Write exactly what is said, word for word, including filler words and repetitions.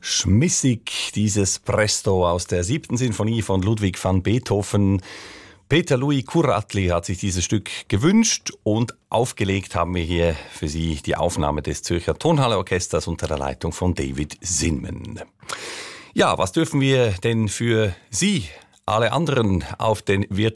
Schmissig, dieses Presto aus der siebten Sinfonie von Ludwig van Beethoven. Peter Louis Kuratli hat sich dieses Stück gewünscht und aufgelegt haben wir hier für Sie die Aufnahme des Zürcher Tonhalle Orchesters unter der Leitung von David Zinman. Ja, was dürfen wir denn für Sie, alle anderen, auf den virtuellen